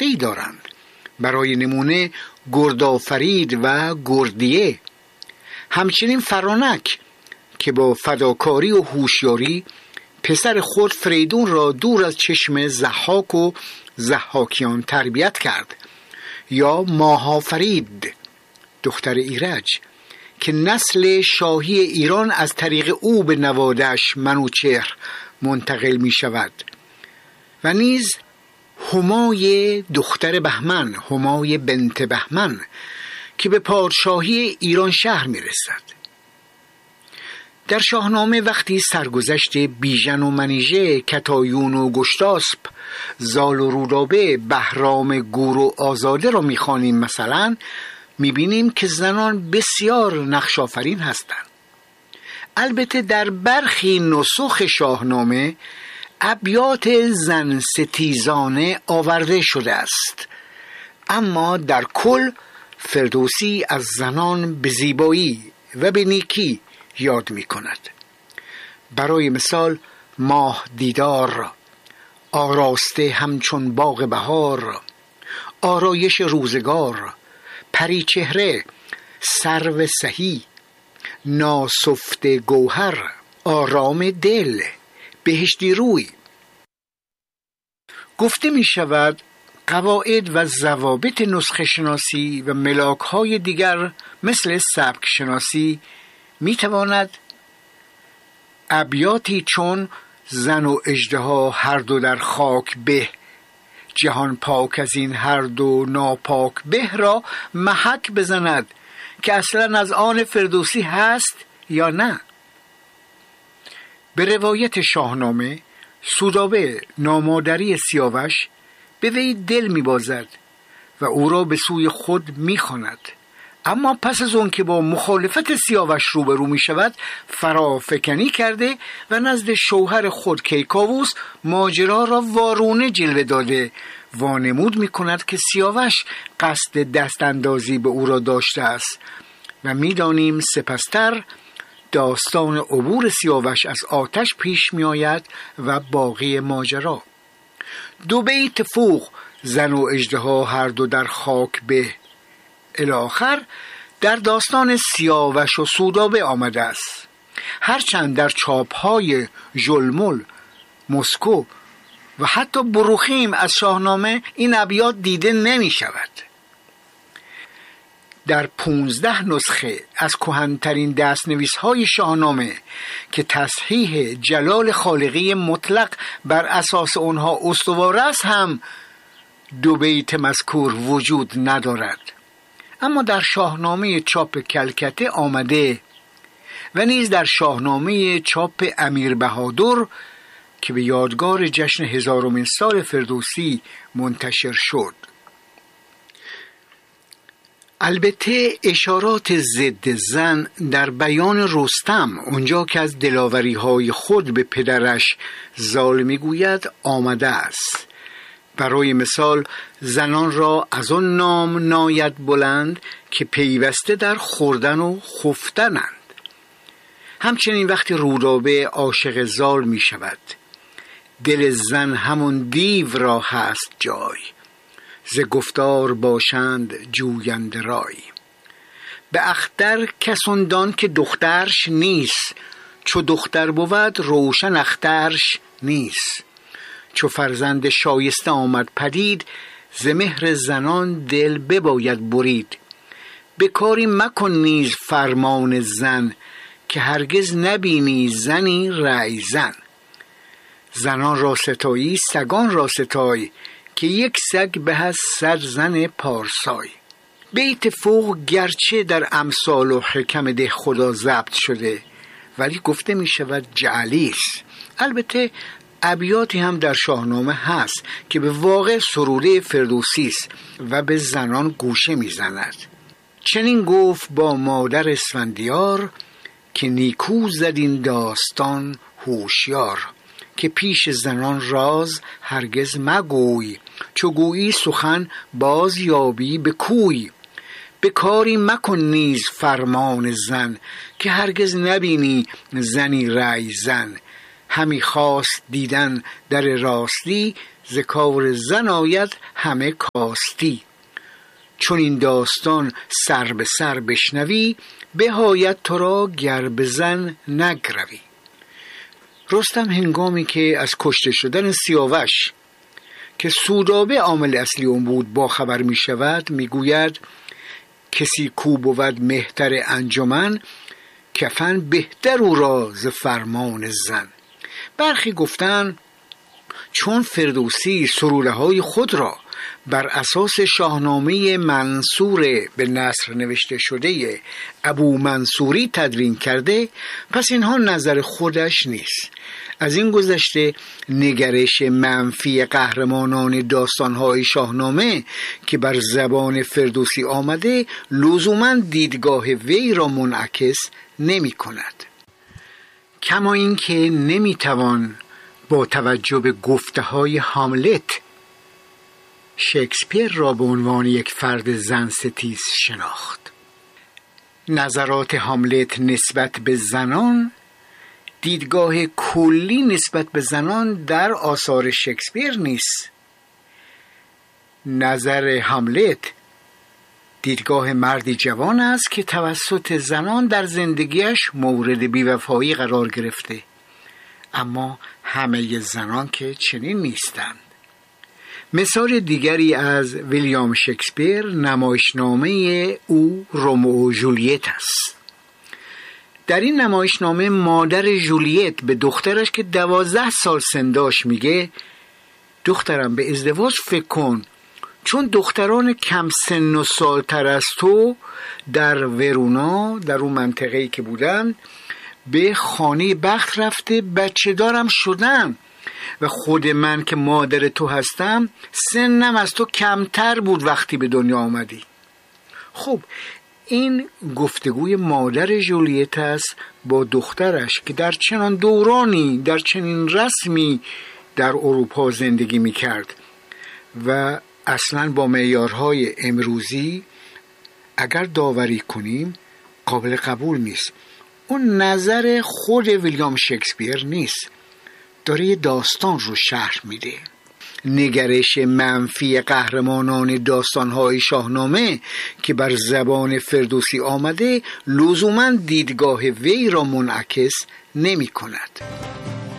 شناخته‌ای دارند. برای نمونه گردآفرید و گردیه. همچنین فرانک که با فداکاری و هوشیاری پسر خود فریدون را دور از چشم ضحاک و ضحاکیان تربیت کرد. یا ماهافرید دختر ایرج که نسل شاهی ایران از طریق او به نوادش منوچهر منتقل می شود. و نیز همای دختر بهمن، همای بنت بهمن که به پادشاهی ایران شهر می رسد. در شاهنامه وقتی سرگذشت بیژن و منیژه، کتایون و گشتاسپ، زال و رودابه، بهرام گور و آزاده را می‌خوانیم مثلا، می‌بینیم که زنان بسیار نقش آفرین هستند. البته در برخی نسخ شاهنامه ابیات زن ستیزانه آورده شده است، اما در کل فردوسی از زنان به زیبایی و به نیکی یاد می کند. برای مثال ماه دیدار، آراسته همچون باغ بهار، آرایش روزگار، پری چهره، سرو سهی، ناسفته گوهر، آرام دل، بهشتی روی. گفته می شود قواعد و ضوابط نسخه شناسی و ملاک‌های دیگر مثل سبک شناسی می تواند ابیاتی چون زن و اژدها هر دو در خاک به، جهان پاک از این هر دو ناپاک به را محک بزند که اصلا از آن فردوسی هست یا نه. به روایت شاهنامه سودابه نامادری سیاوش به وی دل می بازد و او را به سوی خود می خواند، اما پس از اون که با مخالفت سیاوش روبرو می شود فرافکنی کرده و نزد شوهر خود کیکاووس ماجرا را وارونه جلوه داده وانمود می کند که سیاوش قصد دست اندازی به او را داشته است و می دانیم سپستر داستان عبور سیاوش از آتش پیش می آید و باقی ماجرا. دو بیت فوق زن و اژدها هر دو در خاک به الاخر در داستان سیاوش و سودابه آمده است، هرچند در چاپ‌های ژلمل، مسکو و حتی بروخیم از شاهنامه این ابیات دیده نمی شود. در 15 نسخه از کهن‌ترین دست‌نویس‌های شاهنامه که تصحیح جلال خالقی مطلق بر اساس آنها استوار است هم دو بیت مذکور وجود ندارد، اما در شاهنامه چاپ کلکته آمده و نیز در شاهنامه چاپ امیر بهادر که به یادگار جشن 1000مین سال فردوسی منتشر شد. البته اشارات ضد زن در بیان رستم، اونجا که از دلاوری‌های خود به پدرش زال میگوید، آمده است. برای مثال زنان را از آن نام ناید بلند که پیوسته در خوردن و خفتنند. همچنین وقتی رودابه عاشق زال می شود، دل زن همون دیو را هست جای، ز گفتار باشند جوینده رای. به اختر کسان دان که دخترش نیست، چو دختر بود روشن اخترش نیست. چو فرزند شایسته آمد پدید، ز مهر زنان دل بباید برید. به کاری مکن نیز فرمان زن، که هرگز نبینی زنی رای زن. زنان را ستایی سگان را ستای، که یک سگ به از 100 زن پارسای. بیت فوق گرچه در امثال و حکم ده خدا ضبط شده ولی گفته می شود جعلی است. البته ابیاتی هم در شاهنامه هست که به واقع سروده فردوسی است و به زنان گوشه می زند. چنین گفت با مادر اسفندیار، که نیکو زد این داستان هوشیار. که پیش زنان راز هرگز مگوی، چو گویی سخن باز یابی به کوی. به کاری مکن نیز فرمان زن، که هرگز نبینی زنی رای زن. همی خواست دیدن در راستی، ز کار زن آید همه کاستی. چون این داستان سر به سر بشنوی، بهایت تو را گر به زن نگروی. رستم هنگامی که از کشته شدن سیاوش که سودابه عامل اصلی اون بود با خبر می شود، می گوید کسی کو بود مهتر انجمن، کفن بهتر او را ز فرمان زن. برخی گفتن چون فردوسی سروده های خود را بر اساس شاهنامه منصور به نثر نوشته شده ابو منصوری تدوین کرده، پس اینها نظر خودش نیست. از این گذشته نگرش منفی قهرمانان داستانهای شاهنامه که بر زبان فردوسی آمده لزوماً دیدگاه وی را منعکس نمی کند. کما اینکه نمی توان با توجه به گفته های هاملت شکسپیر را به عنوان یک فرد زن ستیز شناخت. نظرات هاملت نسبت به زنان دیدگاه کلی نسبت به زنان در آثار شکسپیر نیست. نظر هاملت دیدگاه مردی جوان است که توسط زنان در زندگیش مورد بی‌وفایی قرار گرفته، اما همه زنان که چنین نیستند. مثال دیگری از ویلیام شکسپیر نمایشنامه او رومئو و جولیت است. در این نمایشنامه مادر جولیت به دخترش که 12 سال سن داشت میگه دخترم به ازدواج فکر کن، چون دختران کم سن و سالتر از تو در ورونا، در اون منطقه‌ای که بودن، به خانه بخت رفته بچه دارم شدن و خود من که مادر تو هستم سنم از تو کمتر بود وقتی به دنیا آمدی. خب این گفتگوی مادر جولیت است با دخترش که در چنان دورانی، در چنین رسمی در اروپا زندگی می کرد و اصلا با معیارهای امروزی اگر داوری کنیم قابل قبول نیست. اون نظر خود ویلیام شکسپیر نیست، داره یه داستان رو شرح میده. نگرش منفی قهرمانان داستانهای شاهنامه که بر زبان فردوسی آمده لزوماً دیدگاه وی را منعکس نمی کند.